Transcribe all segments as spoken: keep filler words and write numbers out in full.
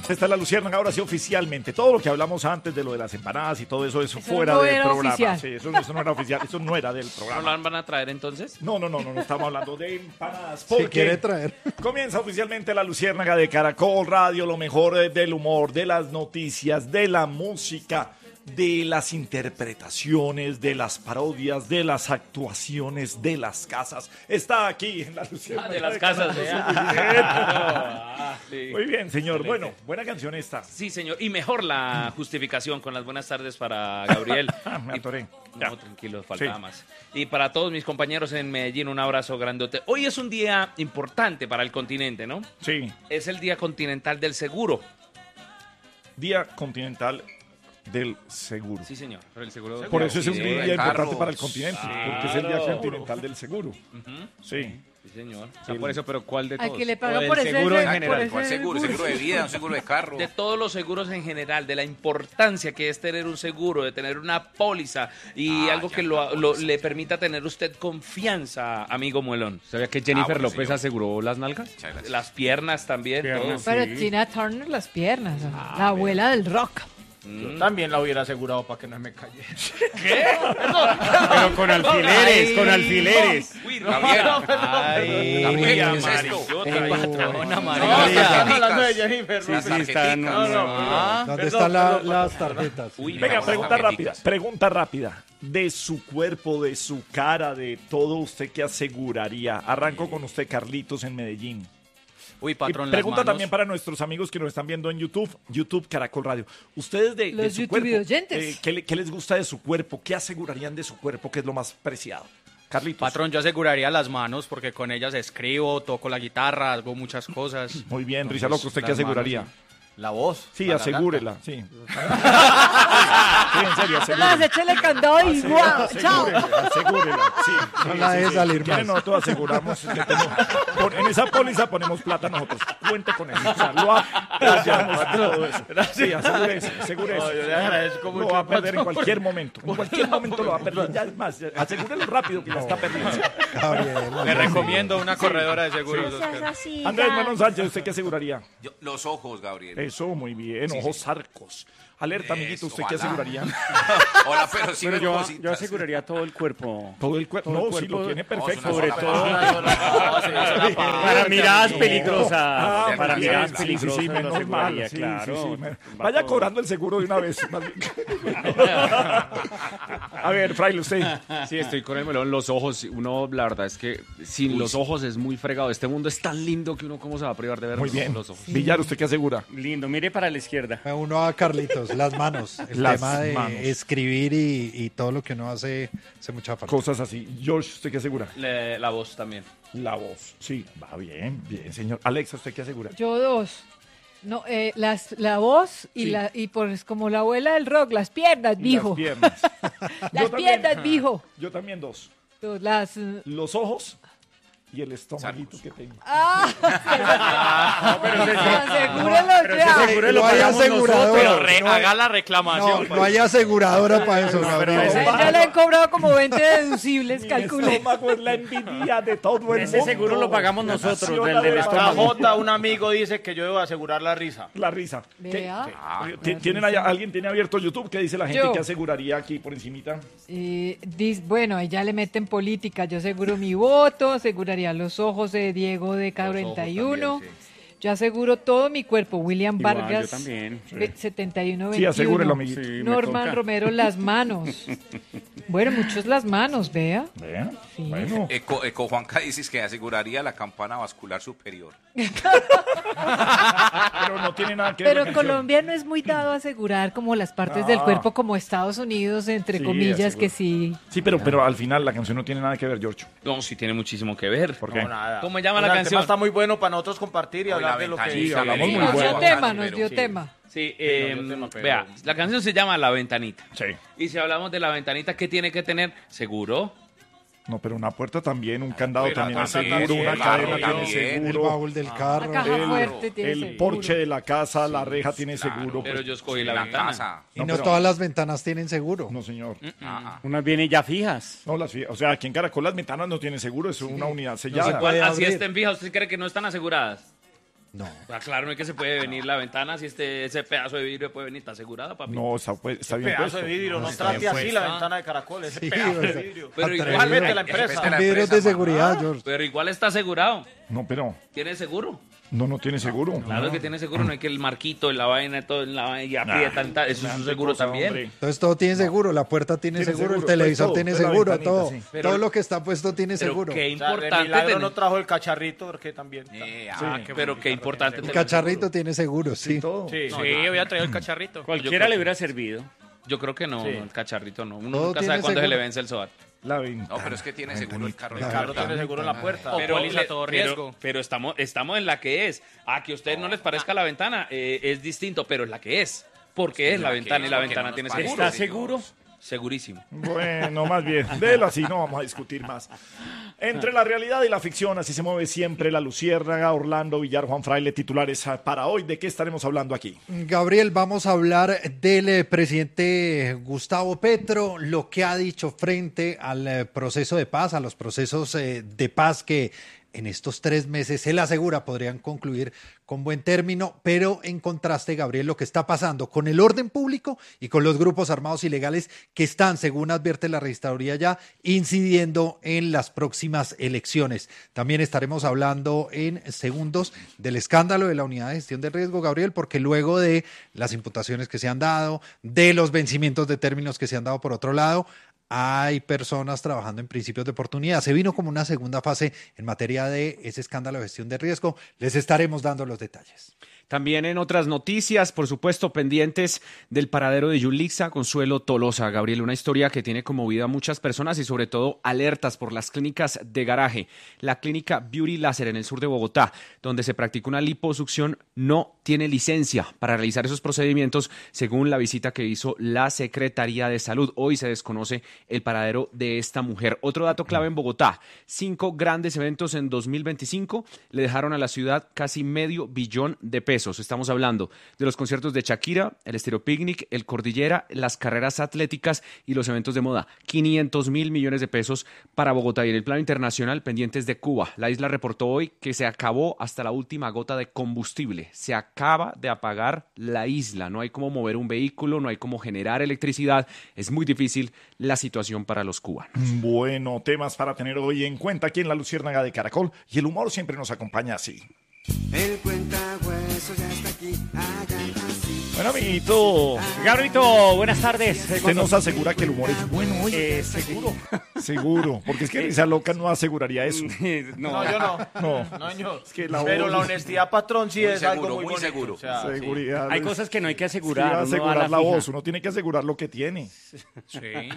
Esta es la Luciérnaga, ahora sí oficialmente. Todo lo que hablamos antes de lo de las empanadas y todo eso, eso, Eso fuera no del era programa. oficial. Sí, eso, eso no era oficial, eso no era del ¿No programa. la van a traer entonces? No, no, no, no, no estamos hablando de empanadas. Si Porque quiere traer. comienza oficialmente la Luciérnaga de Caracol Radio, lo mejor eh, del humor, de las noticias, de la música, de las interpretaciones, de las parodias, de las actuaciones, de las casas. Está aquí en la Luciérnaga. Ah, de las casas, Caracol. vea. Muy bien. Ah, sí. Muy bien, señor. Excelente. Bueno, buena canción esta. Sí, señor. Y mejor la justificación con las buenas tardes para Gabriel. Ah, me Y- atoré. Ya. No, tranquilo, faltaba Sí. más. Y para todos mis compañeros en Medellín, un abrazo grandote. Hoy es un día importante para el continente, ¿no? Sí, Es el Día Continental del Seguro. Día Continental del Seguro. Sí, señor. Pero el seguro Por eso es un Sí, día de importante carros. para el continente, porque es el Día Claro. Continental del Seguro. Ujú. Sí. Sí, señor. O sea, por eso, pero ¿cuál de Al todos? que le O pagan del por ese seguro en ese- general. por ¿Cuál ese seguro? ¿Seguro de vida? ¿Un seguro de carro? De todos los seguros en general, de la importancia que es tener un seguro, de tener una póliza y Ah, algo ya, que la lo, lo- póliza. le permita tener usted confianza, amigo Muelón. ¿Sabía que Jennifer Ah, bueno, López señor. aseguró las nalgas? Muchas gracias. Las piernas también. Piernas. todo. Pero Tina Turner las piernas, la abuela del rock. Mm. También la hubiera asegurado para que no me cayera. Pero con alfileres, con alfileres. Uy, Gabriel. Ay, Gabriel, María, ¿qué es esto? Mariota, patrona No, María. estamos hablando de Jennifer. Sí, ¿no? sí, está. tarjeticas. No, no. Ah, ¿Dónde perdón, están la- perdón, las perdón. tarjetas? Uy, Venga, Vamos, pregunta tarjeticas. rápida, pregunta rápida. De su cuerpo, de su cara, de todo, ¿usted qué aseguraría? Arranco con usted, Carlitos, en Medellín. Uy, Y patrón, las pregunta manos. también para nuestros amigos que nos están viendo en YouTube, YouTube Caracol Radio. Ustedes de, de Los su YouTube cuerpo, oyentes. eh, ¿qué, le- qué les gusta de su cuerpo? ¿Qué asegurarían de su cuerpo? ¿Qué es lo más preciado? Carlitos. Patrón, yo aseguraría las manos porque con ellas escribo, toco la guitarra, hago muchas cosas. Muy bien, Entonces, Risa Loco, ¿usted qué las manos, aseguraría? sí. La voz. Sí, la asegúrela, sí. sí, en serio, Las asegúrela. échele candado y guau, chao. Asegúrela, asegúrela, sí. sí, No la sí, deje sí. salir ¿Quiere? más. Nosotros aseguramos que tenemos- pon- en esa póliza ponemos plata nosotros. Cuente con eso. O sea, lo apoyamos todo eso. Sí, asegúrese, asegúrese. No, yo le agradezco Lo mucho, va a perder en patrón. cualquier momento. En cualquier momento lo va a perder. Ya es más, asegúrelo rápido que la está perdiendo. Gabriel, Le recomiendo una corredora de seguros. Oscar. Andrés Manuel Sánchez, ¿usted qué aseguraría? Yo- los ojos, Gabriel. Eso, muy bien. Ojos arcos. Alerta, amiguito, ¿usted qué ojalá. aseguraría? Hola, pero sí Pero ven yo, cositas. yo aseguraría todo el cuerpo. Todo el cuerpo. Todo el No, si lo cuerpo. tiene No, es perfecto. una Sobre sola todo persona. para miradas Ah, peligrosas. Para muy miradas bien, sí, peligrosas sí, sí, lo menos aseguraría, mal, sí, claro. sí, sí, me- Va Vaya todo. cobrando el seguro de una vez. más bien. A ver, Fraile, usted. Sí, estoy con el melón. Los ojos, uno, la verdad es que sin los ojos es muy fregado. Este mundo es tan lindo que uno, ¿cómo se va a privar de ver Muy los- bien. los ojos? Villar, ¿usted qué asegura? Lindo, mire para la izquierda. Uno a Carlitos, las manos. El Las tema de manos. escribir y, y todo lo que uno hace, hace mucha falta. Cosas así. George, ¿usted qué asegura? Le- la voz también. La voz. Sí, va bien, bien, señor. Alexa, ¿usted qué asegura? Yo dos. No, eh, las, la voz y Sí. la y pues como la abuela del rock, las piernas, mijo. Las piernas. Las Yo también. piernas, mijo. Yo también dos. Dos, Las, eh, Los ojos y el estomaguito que tengo. ah, pero ese- asegúrenlo pero ya. ese seguro lo No hay pagamos aseguradora. nosotros. Pero re- no, hay, haga la no, reclamación. no hay aseguradora para eso, Gabriel. A él ya le han cobrado como veinte deducibles, Mi calcule. estómago es la envidia de todo el Ese mundo. seguro lo pagamos nosotros, Naciona del del de estómago. J, un amigo dice que yo debo asegurar la risa. La risa. ¿Qué- Vea. qué- Ah, ¿Ti- ¿Tienen allá- ¿Alguien tiene abierto YouTube? ¿Qué dice la gente Yo. que aseguraría aquí por encimita? Eh, dis- bueno, ahí ya le meten política. Yo aseguro mi voto, aseguraría los ojos de Diego de K cuarenta y uno. también, sí. Yo aseguro todo mi cuerpo. William Igual, Vargas, yo también. ve- setenta y uno Sí, veintiuno. asegúrelo, amiguito. Sí, me Norman toca. Romero, las manos. Bueno, muchos las manos, vea. Vea. Sí. Bueno. Eco, Eco Juanca dices que aseguraría la campana vascular superior. Pero no tiene nada que ver Pero la canción. Colombia no es muy dado a asegurar como las partes del Ah. cuerpo como Estados Unidos, entre Sí, comillas, aseguro. que sí. Sí, pero, pero al final la canción no tiene nada que ver, George. No, sí tiene muchísimo que ver. ¿Por qué? No, nada. ¿Cómo se llama O la sea, canción? El tema está muy bueno para nosotros compartir y Hoy hablar la de lo que ventanita, Sí, hablamos le muy digo, Nos bueno. dio Juan tema, Carlos, nos dio sí. tema. Sí, eh, no, yo tema, pero- vea, la canción se llama La Ventanita. Sí. Y si hablamos de la ventanita, ¿qué tiene que tener? Seguro. No, pero una puerta también, un candado Pero también es también, seguro, sí, una el cadena carro tiene también, El seguro. baúl del La carro. caja el- fuerte tiene El seguro. porche de la casa, la reja tiene Claro, seguro. Pero pues. yo escogí La la ventana. casa. Y No, no pero- todas las ventanas tienen seguro. No, señor. Ah, Unas vienen ya fijas. No, las, fi- o sea, aquí en Caracol las ventanas no tienen seguro, es una unidad se sellada. puede Así abrir. estén fijas, ¿usted cree que no están aseguradas? No. Ah, claro, no es que se puede venir la ventana si este ese pedazo de vidrio puede venir, está asegurada, papi. No, está, pues, está bien Pedazo puesto. de vidrio, no está trate bien así puesta. la ventana de Caracol, ese Sí, pedazo de ¿verdad? vidrio. Pero Atrevido. igual, Vete a la Respete empresa. la Vidrios empresa, de man. seguridad, George. pero igual está asegurado. No, pero ¿Tiene seguro? no, no tiene seguro. Claro que tiene seguro, no hay que el marquito, la vaina, todo en la vaina y aprietan, tal, eso es un Grande seguro cosa, también. hombre. Entonces todo tiene seguro, la puerta tiene, Tiene seguro, seguro, el televisor pues, todo, tiene toda la seguro, ventanita, todo. sí. Pero- todo lo que está puesto tiene Pero seguro. qué O sea, de importante milagro tener- no trajo el cacharrito porque también. Eh, Ah, ah, qué pero bonito, qué importante El tener cacharrito seguro. tiene seguro, sí. Todo. Sí, Sí, voy a traer el cacharrito. Cualquiera le hubiera servido. Yo creo que no, Sí. no, el cacharrito no. Uno Todo nunca tiene sabe cuándo se seguro. le vence el SOAT. La ventana. no, pero es que tiene seguro el carro. El carro tiene seguro en la puerta. O Pero, póliza le- todo pero- riesgo. pero estamos, estamos en la que es. A que a usted no les parezca la ventana, eh, es distinto, pero es la que es. Porque es la la que ventana es, y la porque ventana no tiene nos seguro. parece. ¿Está seguro? Segurísimo. Bueno, más bien, délo así, no vamos a discutir más. Entre la realidad y la ficción, así se mueve siempre la Luciérnaga, Orlando Villar, Juan Fraile, titulares para hoy. ¿De qué estaremos hablando aquí? Gabriel, vamos a hablar del eh, presidente Gustavo Petro, lo que ha dicho frente al eh, proceso de paz, a los procesos eh, de paz que en estos tres meses, él asegura, podrían concluir con buen término, pero en contraste, Gabriel, lo que está pasando con el orden público y con los grupos armados ilegales que están, según advierte la registraduría ya, incidiendo en las próximas elecciones. También estaremos hablando en segundos del escándalo de la unidad de gestión del riesgo, Gabriel, porque luego de las imputaciones que se han dado, de los vencimientos de términos que se han dado por otro lado, hay personas trabajando en principios de oportunidad. Se vino como una segunda fase en materia de ese escándalo de gestión de riesgo. Les estaremos dando los detalles. También en otras noticias, por supuesto, pendientes del paradero de Yulixa Consuelo Tolosa. Gabriel, una historia que tiene conmovido a muchas personas y sobre todo alertas por las clínicas de garaje. La clínica Beauty Láser en el sur de Bogotá, donde se practica una liposucción, no tiene licencia para realizar esos procedimientos, según la visita que hizo la Secretaría de Salud. Hoy se desconoce el paradero de esta mujer. Otro dato clave en Bogotá, cinco grandes eventos en dos mil veinticinco le dejaron a la ciudad casi medio billón de pesos. Estamos hablando de los conciertos de Shakira, el Estéreo Picnic, el Cordillera, las carreras atléticas y los eventos de moda. quinientos mil millones de pesos para Bogotá. Y en el plano internacional, pendientes de Cuba. La isla reportó hoy que se acabó hasta la última gota de combustible. Se acaba de apagar la isla. No hay cómo mover un vehículo, no hay cómo generar electricidad. Es muy difícil la situación para los cubanos. Bueno, temas para tener hoy en cuenta aquí en la Luciérnaga de Caracol. Y el humor siempre nos acompaña así. El cuentahuesos ya está aquí, hagan así. Bueno, amiguito, Gabrielito, buenas tardes. usted nos asegura que el humor es bueno hoy. Eh, seguro. Seguro, porque es que Risa Loca no aseguraría eso. No, yo no. No. No, yo. Es que la Pero voz- la honestidad, patrón, sí Muy es seguro, algo muy, muy bonito. seguro. O sea, sí. Seguridad. Hay es- cosas que no hay que sí, asegurar. uno va a asegurar la fija. voz, uno tiene que asegurar lo que tiene. Sí.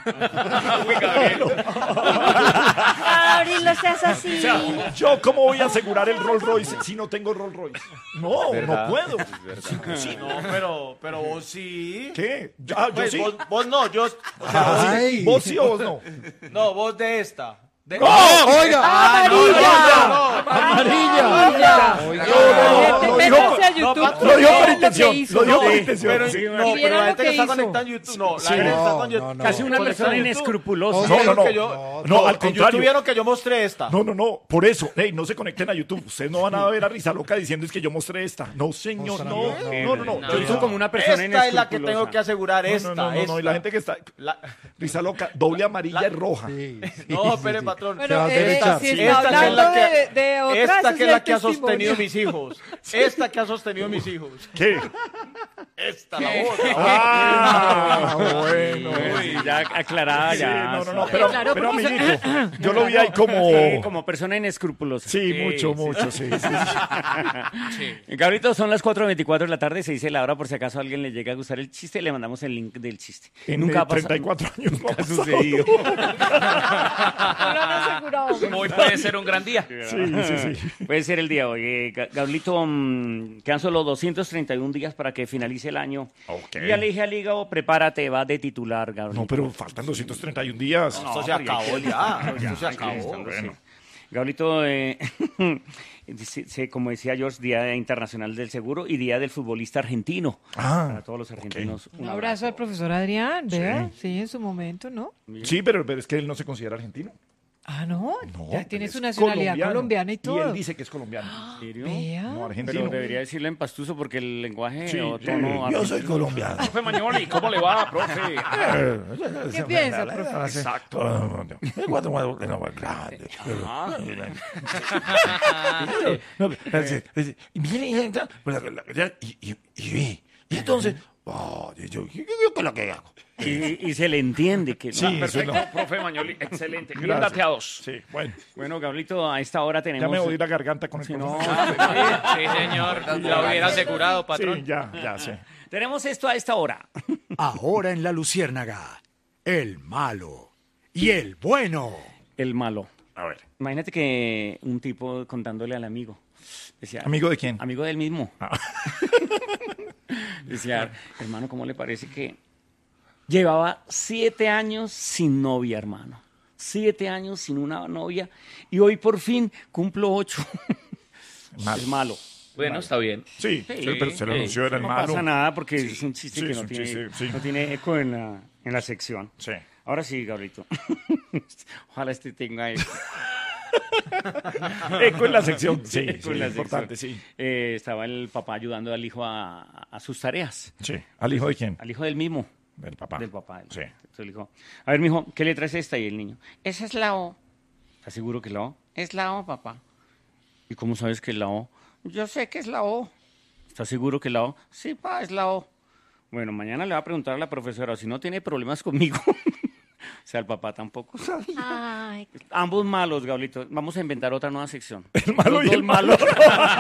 Gabriel, no seas así. O sea, ¿yo cómo voy a asegurar el Rolls Royce si no tengo Rolls Royce? No, no puedo. Sí, No, pero, pero vos sí. ¿Qué? Ah, yo Pues sí. vos, vos no, yo. O sea, Ay. ¿Vos sí o vos no? no, vos de esta. De... ¡Oiga! ¡Amarilla! No, no, Métanse dijo- a YouTube. no, Lo dijo vean por lo intención. que hizo. Lo dijo por Pero, intención. no, Sí, pero Y vieran la lo gente que que está hizo. conectada en YouTube. No, la Sí. gente está No, con no, YouTube. no. Casi una Conectada persona en YouTube. inescrupulosa. No, no, no. Que yo- No, al en contrario. YouTube vieron que yo mostré esta. No, no, no, por eso, hey, no se conecten a YouTube. Ustedes no van a ver a Risa Loca diciendo es que yo mostré esta. No, señor, no, no, no, no. Lo hizo como una persona Esta es la que inescrupulosa. tengo que asegurar, esta. No, no, no, no, no, y la esta. gente que está. La- Risa Loca, doble amarilla y roja. Sí, sí, No, sí, espere, sí. patrón. Se va Bueno, a eh, derechar. si Esta está que es hablando la que- de, de otras, Esta ese que es el la que ha testimonio. sostenido mis hijos. Esta que ha sostenido mis hijos. ¿Qué? Esta, la otra. Ah, bueno. Uy, ya aclarada, Sí, ya. no, no, no, pero, Claro, pero porque- amiguito, yo lo vi ahí como. Sí, como persona inescrupulosa. Sí, mucho, mucho, sí, sí. Gabrielito, son las cuatro veinticuatro de la tarde, se dice la hora por si acaso a alguien le llega a gustar el chiste, le mandamos el link del chiste. En Nunca eh, ha pasado. treinta y cuatro años no ha Ha pasado. sucedido. No lo han asegurado. Hoy puede ser un gran día. Sí, sí, sí. Puede ser el día hoy. Eh, Ga- Gabrielito, mm, quedan solo doscientos treinta y un días para que finalice el año. Ok. Y ya le dije al hígado, prepárate, va de titular, Gabrielito. No, pero faltan doscientos treinta y un días. Esto se acabó ya. Esto se acabó. Bueno. Gabrielito, eh, dice- se- como decía George, Día Internacional del Seguro y Día del Futbolista Argentino. Ah, Para todos los argentinos, Un abrazo al profesor Adrián, vea, sí, en su momento, ¿no? Sí, pero, pero es que él no se considera argentino. Ah, ¿no? No, ya tiene él su es nacionalidad colombiano. colombiana y todo. Y él dice que es colombiano. ¿En serio? Vea. No, Pero argentino. debería decirlo en pastuso porque el lenguaje Sí, o sí, tono... yo soy argentino- colombiano. Profe Mañoli, ¿cómo le va, profe? ¿Qué piensa, profe? Exacto. Ah. Y y entonces, oh, yo, ¿qué es lo que hago? Y, y se le entiende que... Sí, no. Perfecto, eso profe Mañoli, excelente. Bien Gracias. dateados. Sí, bueno, Bueno, Gablito, a esta hora tenemos... ya me voy la garganta con el Si no, profe. Sí, señor. Lo hubiera asegurado, patrón. Sí, ya, ya sé. tenemos esto a esta hora. Ahora en La Luciérnaga, el malo y el bueno. El malo. A ver. Imagínate que un tipo contándole al amigo. Decía, ¿Amigo de quién? Amigo del mismo. Ah. Decía, hermano, ¿cómo le parece que llevaba siete años sin novia, hermano? Siete años sin una novia y hoy por fin cumplo ocho. Malo. Es malo. Bueno, está bien. Sí, sí, pero se lo sí. anunció, era el No malo. pasa nada porque es un chiste sí, que es no un tiene, chiste, sí. no tiene eco en la, en la sección. Sí. Ahora sí, Gabrielito. Ojalá este tenga eco. Eco en la sección. Sí, Eco sí, en la importante, sección. sí. Eh, estaba el papá ayudando al hijo a, a sus tareas. Sí. ¿Al hijo de quién? Al hijo del mismo. Del papá. Del papá. del- Sí. Entonces le dijo, a ver, mijo, ¿qué letra es esta? Y el niño, esa es la O. ¿Estás seguro que es la O? Es la O, papá. ¿Y cómo sabes que es la O? Yo sé que es la O. ¿Estás seguro que es la O? Sí, pa, es la O. Bueno, mañana le va a preguntar a la profesora si no tiene problemas conmigo. O sea, el papá tampoco sabía. Ay, Ambos malos, Gablito. Vamos a inventar otra nueva sección. El malo Los y dos el malo. malos.